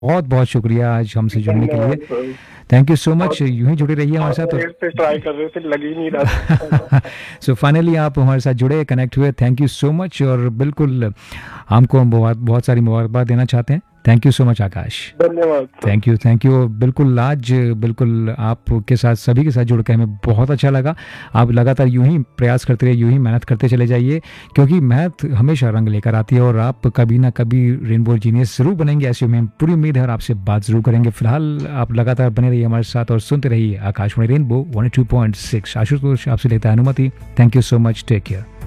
बहुत बहुत शुक्रिया आज हमसे जुड़ने के लिए। धन्यवाद sir. Thank you so much, बहुत यूं ही जुड़े रहिए हमारे बहुत साथ। देर से ट्राई कर रहे थे, लग ही नहीं रहा था। सो फाइनली आप हमारे साथ जुड़े, कनेक्ट हुए, थैंक यू सो मच। और बिल्कुल हमको हम बहुत बहुत सारी मुबारकबाद देना चाहते हैं। थैंक यू सो मच आकाश। धन्यवाद sir. Thank you, thank you. बिल्कुल आज बिल्कुल आपके साथ, सभी के साथ जुड़ के हमें बहुत अच्छा लगा। आप लगातार यूं ही प्रयास करते रहिए, यूं ही मेहनत करते चले जाइए, क्योंकि मेहनत हमेशा रंग लेकर आती है और आप कभी ना कभी रेनबो जीनियस जरूर बनेंगे, ऐसी हमें पूरी उम्मीद है और आपसे बात जरूर करेंगे। फिलहाल आप लगातार बने रहिए हमारे साथ और सुनते रहिए आकाशवाणी रेनबो 102.6। आशुतोष आपसे लेता है अनुमति। Thank you so much, take care.